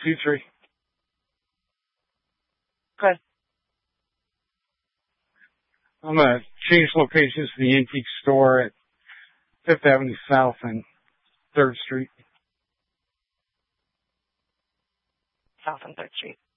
Petrie. Okay. I'm going to change locations to the antique store at 5th Avenue South and 3rd Street. South and 3rd Street.